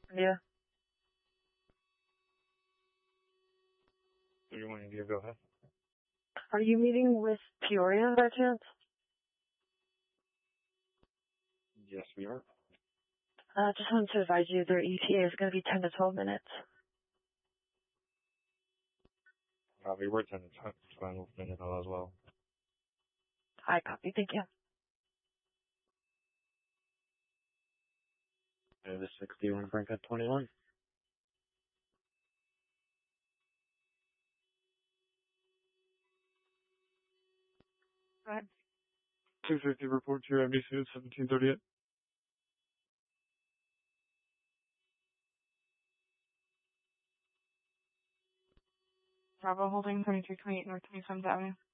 Yeah. What do you want to do? Go ahead. Are you meeting with Peoria by chance? Yes, we are. Just wanted to advise you their ETA is going to be 10 to 12 minutes. We were 10 to 12 minutes as well. I copy. Thank you. The 61 Frank at 21. Go ahead. 250 report to your NBC at 1738. Bravo holding 2328 North 27th Avenue.